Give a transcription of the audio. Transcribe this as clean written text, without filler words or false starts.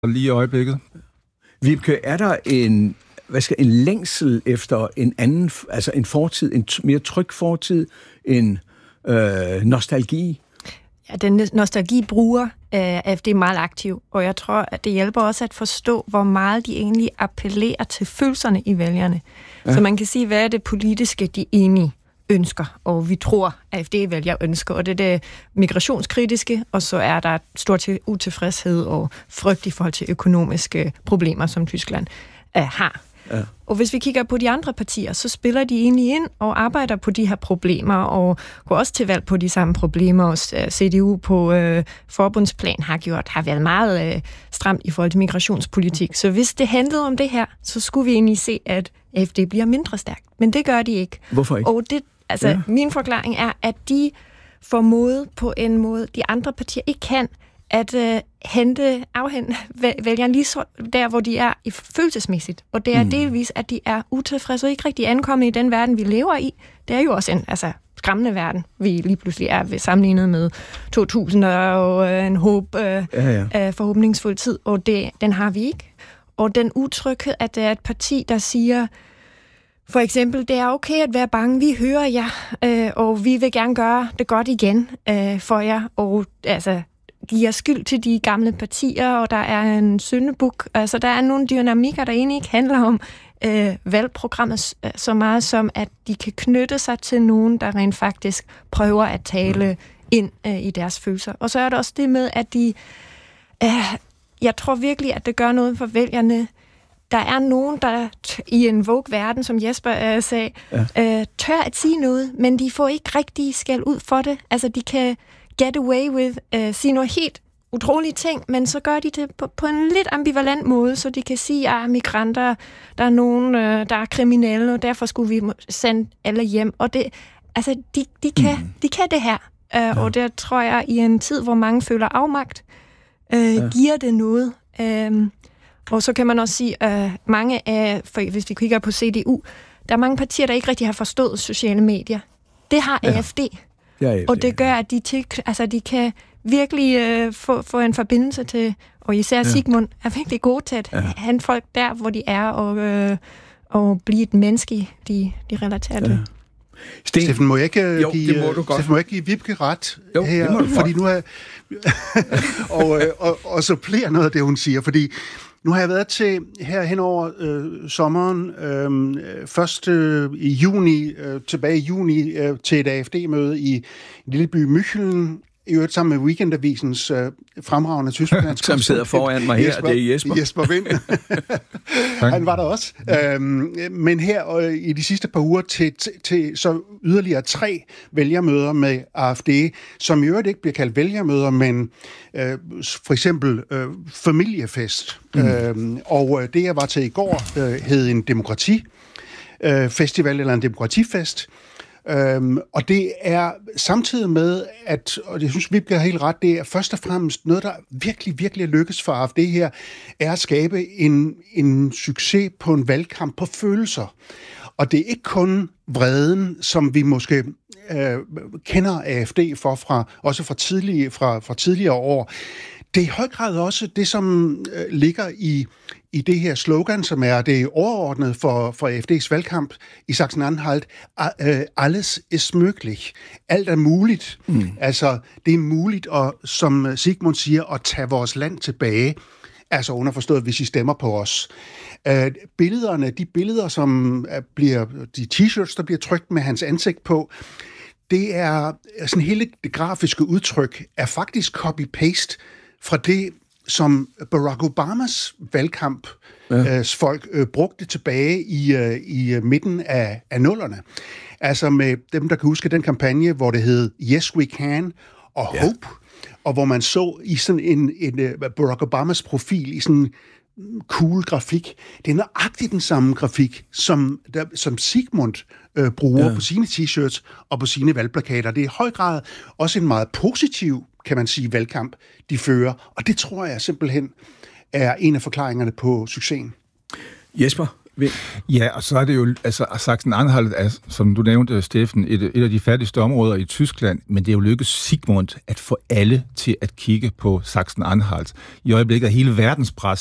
lige i øjeblikket. Vibeke, er der en længsel efter en anden, altså en fortid, en mere tryg fortid, en nostalgi? Ja, den nostalgi bruger AfD meget aktiv, og jeg tror, at det hjælper også at forstå, hvor meget de egentlig appellerer til følelserne i vælgerne. Ja. Så man kan sige, hvad er det politiske, de egentlig ønsker, og vi tror, at AfD-vælger ønsker, og det er det migrationskritiske, og så er der stor utilfredshed og frygt i forhold til økonomiske problemer, som Tyskland har. Ja. Og hvis vi kigger på de andre partier, så spiller de egentlig ind og arbejder på de her problemer, og går også til valg på de samme problemer, og CDU på forbundsplan har været meget stramt i forhold til migrationspolitik. Så hvis det handlede om det her, så skulle vi egentlig se, at AfD bliver mindre stærkt. Men det gør de ikke. Hvorfor ikke? Og det, min forklaring er, at de formåede på en måde, de andre partier ikke kan, at afhente vælgerne lige så der, hvor de er i følelsesmæssigt. Og det er delvis, at de er utilfredse og ikke rigtig ankommet i den verden, vi lever i. Det er jo også en skræmmende verden, vi lige pludselig er sammenlignet med 2000 og en forhåbningsfuld tid, og den har vi ikke. Og den utryghed, at det er et parti, der siger, for eksempel, det er okay at være bange, vi hører jer, og vi vil gerne gøre det godt igen for jer, og giver skyld til de gamle partier, og der er en syndebuk. Altså, der er nogle dynamikker, der egentlig ikke handler om valgprogrammet så meget som, at de kan knytte sig til nogen, der rent faktisk prøver at tale ind i deres følelser. Og så er der også det med, at de... jeg tror virkelig, at det gør noget for vælgerne. Der er nogen, der i en Vogue-verden, som Jesper sagde, tør at sige noget, men de får ikke rigtig skæld ud for det. Altså, de kan get away with, sige noget helt utrolige ting, men så gør de det på en lidt ambivalent måde, så de kan sige, at migranter, der er nogen, der er kriminelle, og derfor skulle vi sende alle hjem. Og det, altså, de kan det her. Og det tror jeg, i en tid, hvor mange føler afmagt, giver det noget. Og så kan man også sige, mange af, hvis vi kigger på CDU, der er mange partier, der ikke rigtig har forstået sociale medier. Det har AfD. Og det gør, at de kan virkelig få en forbindelse til, og især Sigmund er virkelig god til at have folk der, hvor de er, og blive et menneske, de relaterer til. Steffen, må jeg ikke give Vibeke ret her? Fordi nu er og supplere noget af det, hun siger, fordi nu har jeg været til her hen over sommeren, først i juni, tilbage i juni, til et AfD-møde i en lille by München, i øvrigt sammen med Weekendavisens fremragende tysklandsk som sidder foran mig her, det er Jesper. Jesper Vind. Han var der også. Men her i de sidste par uger til så yderligere 3 vælgermøder med AfD, som i øvrigt ikke bliver kaldt vælgermøder, men for eksempel familiefest. Og det, jeg var til i går, hed en demokratifestival eller en demokratifest. Og det er samtidig med, og jeg synes, vi bliver helt ret, det er først og fremmest noget, der virkelig, virkelig lykkes for AfD her, er at skabe en succes på en valgkamp på følelser. Og det er ikke kun vreden, som vi måske kender AfD for, også fra tidligere år. Det er i høj grad også det, som ligger i det her slogan, som er det overordnede for AfD's valgkamp i Sachsen-Anhalt. Alles ist möglich. Alt er muligt. Altså, det er muligt, som Sigmund siger, at tage vores land tilbage. Altså underforstået, hvis I stemmer på os. De billeder, som bliver, de t-shirts, der bliver trykt med hans ansigt på, det er sådan hele det grafiske udtryk, er faktisk copy-paste fra det, som Barack Obamas valgkamp folk brugte tilbage i midten af 00'erne. Altså med dem, der kan huske den kampagne, hvor det hed Yes We Can og Hope, og hvor man så i sådan en Barack Obamas profil i sådan cool grafik. Det er nøjagtigt den samme grafik, som Sigmund bruger på sine t-shirts og på sine valgplakater. Det er i høj grad også en meget positiv, kan man sige, valgkamp, de fører. Og det tror jeg simpelthen er en af forklaringerne på succesen. Jesper, Ja, og så er det jo, altså Sachsen-Anhalt er, som du nævnte, Steffen, et af de fattigste områder i Tyskland, men det er jo lykkedes Sigmund at få alle til at kigge på Sachsen-Anhalt. I øjeblikket er hele verdens